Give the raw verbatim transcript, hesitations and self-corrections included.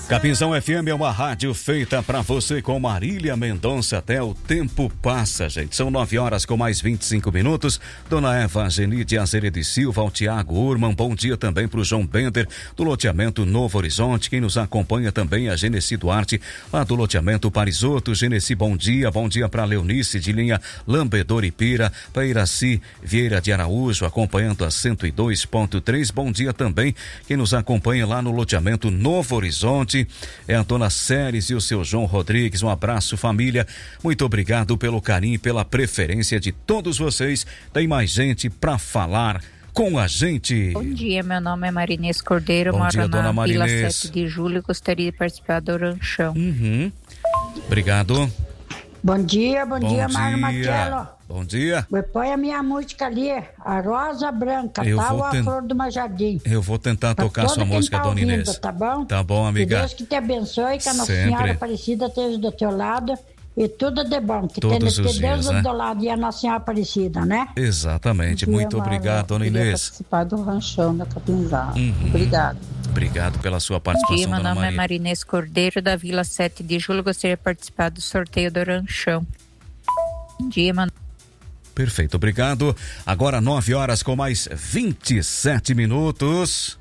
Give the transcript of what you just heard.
Capinzão F M é uma rádio feita pra você com Marília Mendonça. Até o tempo passa, gente. São nove horas com mais vinte e cinco minutos. Dona Eva Genide Azeredo Silva, ao Tiago Urman. Bom dia também pro João Bender, do loteamento Novo Horizonte. Quem nos acompanha também é a Genesi Duarte, lá do loteamento Parisoto. Genesi, bom dia. Bom dia pra Leonice de linha Lambedor Ipira, pra Iraci Vieira de Araújo, acompanhando a cento e dois ponto três. Bom dia também quem nos acompanha lá no loteamento Novo Horizonte. É a dona Séries e o seu João Rodrigues. Um abraço, família. Muito obrigado pelo carinho e pela preferência de todos vocês. Tem mais gente pra falar com a gente. Bom dia, meu nome é Marinês Cordeiro, Bom moro dia, na dona Vila Marinês. sete de julho, gostaria de participar do Ranchão. Uhum. Obrigado. Bom dia, bom, Bom dia, dia. Mário Marcelo. Bom dia. Põe a minha música ali, a Rosa Branca, Eu tal vou a ten- Flor do Majardim. Eu vou tentar Pra tocar todo sua quem música, tá dona ouvindo, Inês. Tá bom? Tá bom, Que amiga. Deus que te abençoe, que a Nossa Sempre. Senhora Aparecida esteja do teu lado e tudo de bom. Que Todos tenha os que Deus dias, né? do lado e a Nossa Senhora Aparecida, né? Exatamente. Bom dia, Muito Mário. obrigado, dona Queria Inês. participar do Ranchão da Capinzal. Uhum. Obrigado. Obrigado pela sua Bom participação, dia, meu dona nome é Maria. Marinês Cordeiro, da Vila sete de julho, gostaria de participar do sorteio do Ranchão. Bom dia, meu Perfeito, obrigado. Agora nove horas com mais vinte e sete minutos.